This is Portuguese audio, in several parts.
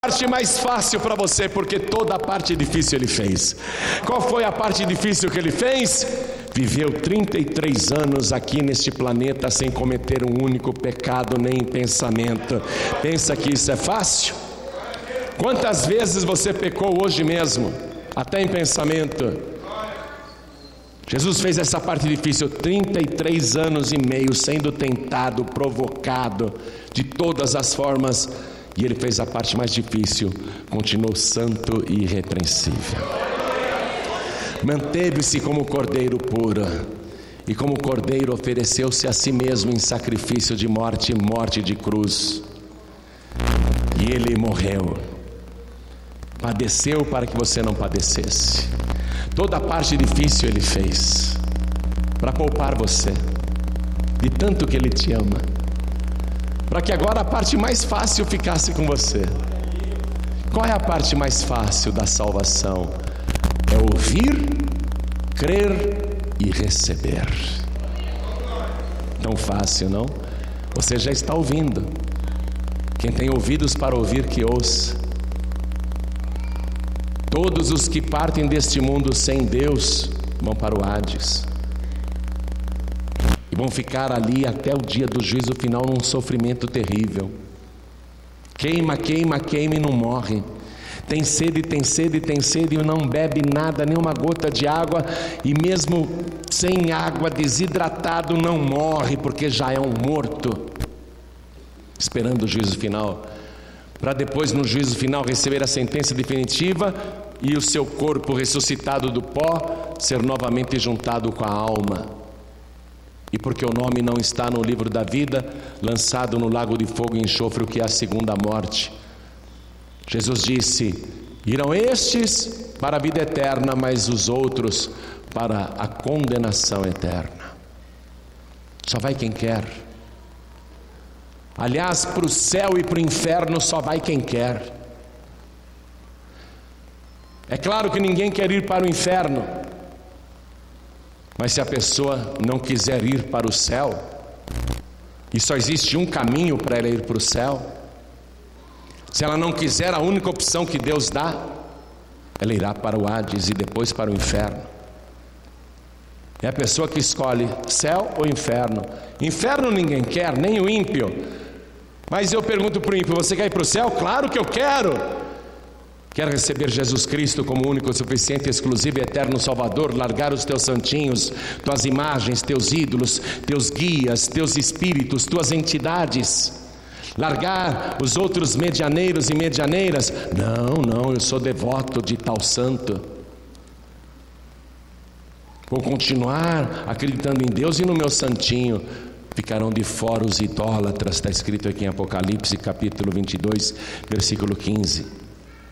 Parte mais fácil para você, porque toda a parte difícil Ele fez. Qual foi a parte difícil que Ele fez? Viveu 33 anos aqui neste planeta sem cometer um único pecado, nem em pensamento. Pensa que isso é fácil? Quantas vezes você pecou hoje mesmo, até em pensamento? Jesus fez essa parte difícil, 33 anos e meio sendo tentado, provocado de todas as formas. E Ele fez a parte mais difícil, continuou santo e irrepreensível. Manteve-se como cordeiro puro, e como cordeiro ofereceu-se a si mesmo em sacrifício de morte de cruz. E Ele morreu, padeceu para que você não padecesse. Toda a parte difícil Ele fez, para poupar você, de tanto que Ele te ama, para que agora a parte mais fácil ficasse com você. Qual é a parte mais fácil da salvação? É ouvir, crer e receber. Tão fácil, não? Você já está ouvindo. Quem tem ouvidos para ouvir, que ouça. Todos os que partem deste mundo sem Deus vão para o Hades, e vão ficar ali até o dia do juízo final num sofrimento terrível. Queima, queima, queima e não morre. Tem sede, tem sede, tem sede e não bebe nada, nem uma gota de água. E mesmo sem água, desidratado, não morre, porque já é um morto, esperando o juízo final, para depois no juízo final receber a sentença definitiva e o seu corpo ressuscitado do pó ser novamente juntado com a alma. E porque o nome não está no livro da vida, lançado no lago de fogo e enxofre, o que é a segunda morte. Jesus disse: irão estes para a vida eterna, mas os outros para a condenação eterna. Só vai quem quer. Aliás, para o céu e para o inferno só vai quem quer. É claro que ninguém quer ir para o inferno, mas se a pessoa não quiser ir para o céu, e só existe um caminho para ela ir para o céu, se ela não quiser a única opção que Deus dá, ela irá para o Hades e depois para o inferno. É a pessoa que escolhe céu ou inferno. Inferno ninguém quer, nem o ímpio. Mas eu pergunto para o ímpio: você quer ir para o céu? Claro que eu quero. Quer receber Jesus Cristo como único, suficiente, exclusivo e eterno Salvador? Largar os teus santinhos, tuas imagens, teus ídolos, teus guias, teus espíritos, tuas entidades? Largar os outros medianeiros e medianeiras? Não, eu sou devoto de tal santo. Vou continuar acreditando em Deus e no meu santinho. Ficarão de fora os idólatras, está escrito aqui em Apocalipse capítulo 22, versículo 15.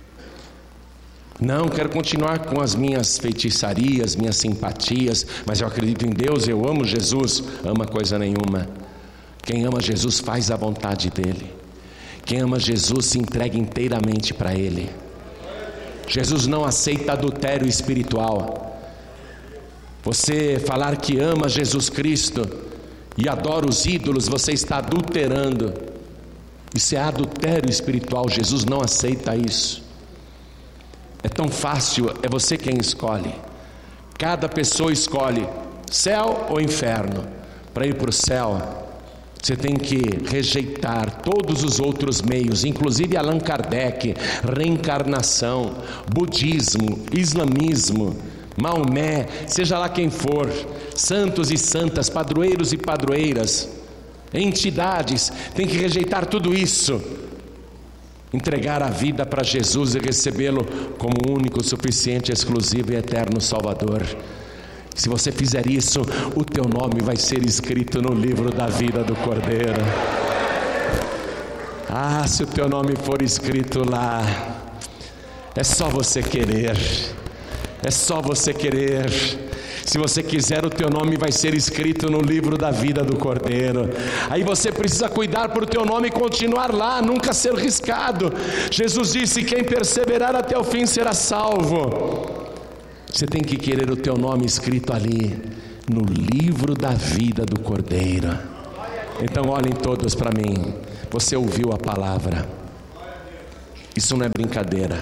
Não, quero continuar com as minhas feitiçarias, minhas simpatias, mas eu acredito em Deus, eu amo Jesus. Ama coisa nenhuma. Quem ama Jesus faz a vontade dele. Quem ama Jesus se entrega inteiramente para Ele. Jesus não aceita adultério espiritual. Você falar que ama Jesus Cristo e adora os ídolos, você está adulterando. Isso é adultério espiritual. Jesus não aceita isso. É tão fácil, é você quem escolhe. Cada pessoa escolhe céu ou inferno. Para ir para o céu, você tem que rejeitar todos os outros meios, inclusive Allan Kardec, reencarnação, budismo, islamismo, Maomé, seja lá quem for, santos e santas, padroeiros e padroeiras, entidades. Tem que rejeitar tudo isso, entregar a vida para Jesus e recebê-lo como único, suficiente, exclusivo e eterno Salvador. Se você fizer isso, o teu nome vai ser escrito no livro da vida do Cordeiro. Ah, se o teu nome for escrito lá, é só você querer. É só você querer. Se você quiser, o teu nome vai ser escrito no livro da vida do Cordeiro. Aí você precisa cuidar para o teu nome continuar lá, nunca ser riscado. Jesus disse: quem perseverar até o fim será salvo. Você tem que querer o teu nome escrito ali, no livro da vida do Cordeiro. Então olhem todos para mim. Você ouviu a palavra. Isso não é brincadeira.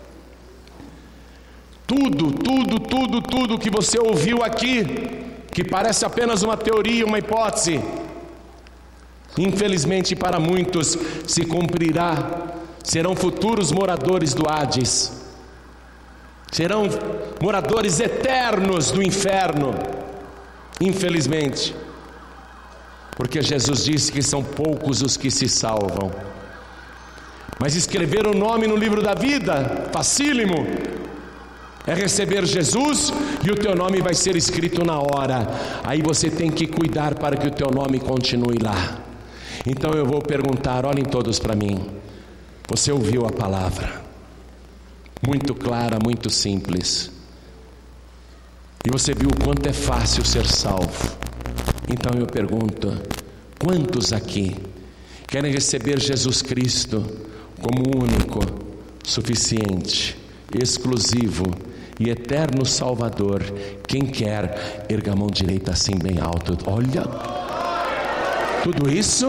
Tudo que você ouviu aqui, que parece apenas uma teoria, uma hipótese, infelizmente para muitos se cumprirá. Serão futuros moradores do Hades, serão moradores eternos do inferno, infelizmente, porque Jesus disse que são poucos os que se salvam. Mas escrever o nome no livro da vida, facílimo, é receber Jesus e o teu nome vai ser escrito na hora. Aí você tem que cuidar para que o teu nome continue lá. Então eu vou perguntar, olhem todos para mim. Você ouviu a palavra, muito clara, muito simples, e você viu o quanto é fácil ser salvo. Então eu pergunto, quantos aqui querem receber Jesus Cristo como único, suficiente, exclusivo e eterno Salvador? Quem quer, erga a mão direita assim bem alto. Olha, tudo isso,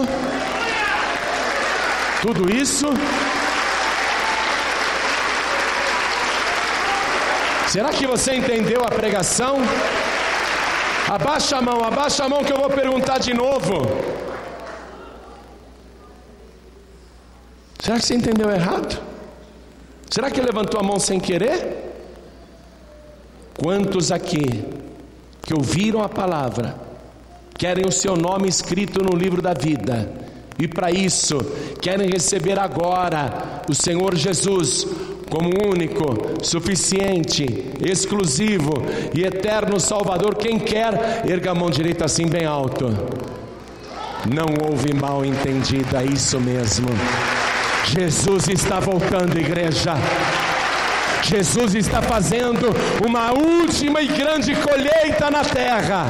será que você entendeu a pregação? Abaixa a mão que eu vou perguntar de novo. Será que você entendeu errado? Será que levantou a mão sem querer? Quantos aqui que ouviram a palavra querem o seu nome escrito no livro da vida, e para isso querem receber agora o Senhor Jesus como único, suficiente, exclusivo e eterno Salvador? Quem quer, erga a mão direita assim bem alto. Não houve mal entendido, é isso mesmo. Jesus está voltando, igreja. Jesus está fazendo uma última e grande colheita na terra.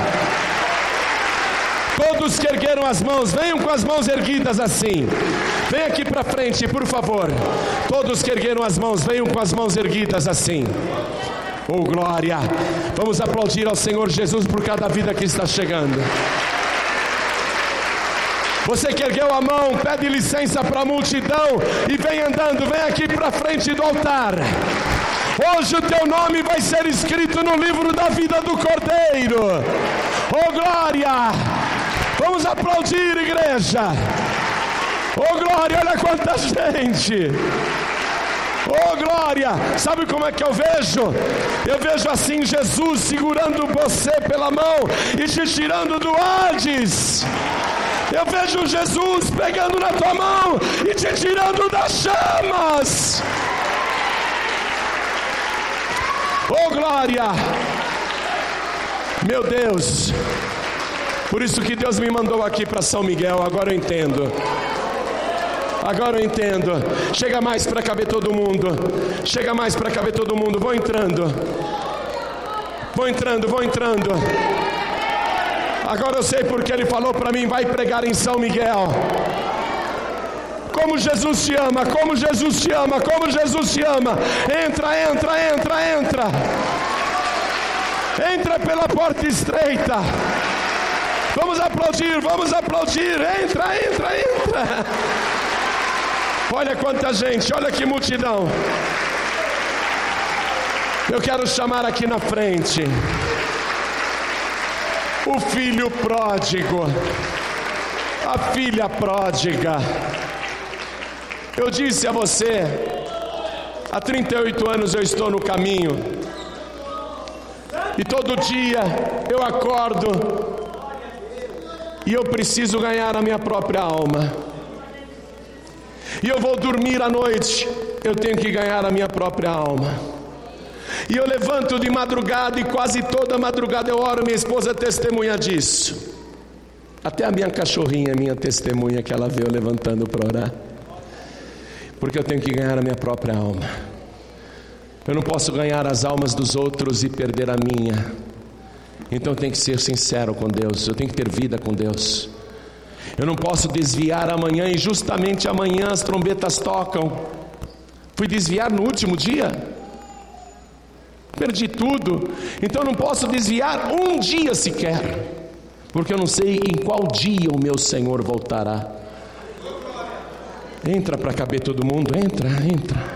Todos que ergueram as mãos, venham com as mãos erguidas assim. Vem aqui para frente, por favor. Todos que ergueram as mãos, venham com as mãos erguidas assim. Oh, glória! Vamos aplaudir ao Senhor Jesus por cada vida que está chegando. Você que ergueu a mão, pede licença para a multidão e vem andando, vem aqui para frente do altar. Hoje o teu nome vai ser escrito no livro da vida do Cordeiro. Oh, glória! Vamos aplaudir, igreja. Oh, glória, olha quanta gente. Oh, glória. Sabe como é que eu vejo? Eu vejo assim Jesus segurando você pela mão e te tirando do Hades. Eu vejo Jesus pegando na tua mão e te tirando das chamas. Oh, glória. Meu Deus. Por isso que Deus me mandou aqui para São Miguel. Agora eu entendo. Chega mais para caber todo mundo. Vou entrando. Agora eu sei porque ele falou para mim, vai pregar em São Miguel. Como Jesus te ama. Entra pela porta estreita. Vamos aplaudir. Entra. Olha quanta gente, olha que multidão. Eu quero chamar aqui na frente o filho pródigo, a filha pródiga. Eu disse a você, há 38 anos eu estou no caminho, e todo dia eu acordo e eu preciso ganhar a minha própria alma. E eu vou dormir à noite, eu tenho que ganhar a minha própria alma. E eu levanto de madrugada e quase toda madrugada eu oro, minha esposa testemunha disso. Até a minha cachorrinha, minha testemunha, que ela veio levantando para orar. Porque eu tenho que ganhar a minha própria alma. Eu não posso ganhar as almas dos outros e perder a minha. Então eu tenho que ser sincero com Deus, eu tenho que ter vida com Deus. Eu não posso desviar amanhã, e justamente amanhã as trombetas tocam. Fui desviar no último dia, perdi tudo. Então eu não posso desviar um dia sequer, porque eu não sei em qual dia o meu Senhor voltará. Entra para caber todo mundo, entra.